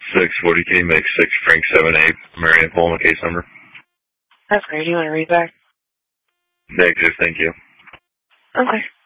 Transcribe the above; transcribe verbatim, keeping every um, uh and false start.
six forty K makes six Frank seven eight. Marion Pullman case number. That's great. Do you want to read back? Negative, thank you. Okay.